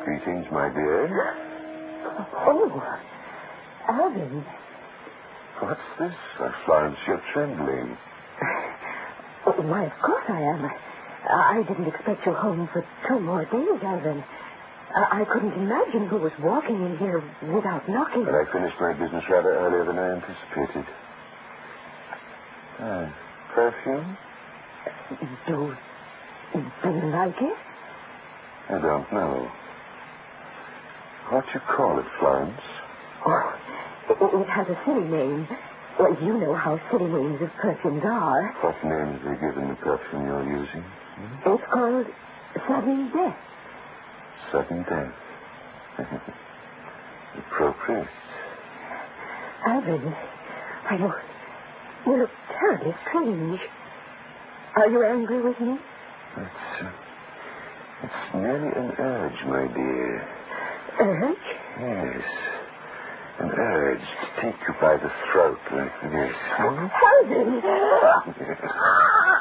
Greetings, my dear. Oh, Alvin. What's this? Florence, you're trembling. Oh, why, of course I am. I didn't expect you home for 2 more days, Alvin. I couldn't imagine who was walking in here without knocking. But I finished my business rather earlier than I anticipated. Perfume? Do you like it? I don't know. What you call it, Florence? Oh, it has a silly name. Well, you know how silly names of perfumes are. What name have they given the perfume you're using? It's called Sudden Death. Sudden death. Appropriate. Alvin, you look terribly strange. Are you angry with me? It's merely an urge, my dear. Urge? Yes. An urge to take you by the throat like this. Alvin!